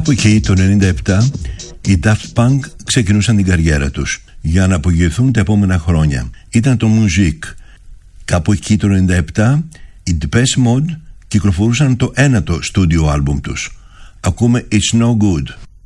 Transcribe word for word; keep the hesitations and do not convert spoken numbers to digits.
Κάπου εκεί το ενενήντα επτά οι Daft Punk ξεκινούσαν την καριέρα τους για να απογειωθούν τα επόμενα χρόνια. Ήταν το Music. Κάπου εκεί το ενενήντα επτά οι Depeche Mode κυκλοφορούσαν το ένατο στούντιο άλμπουμ τους. Ακούμε It's No Good.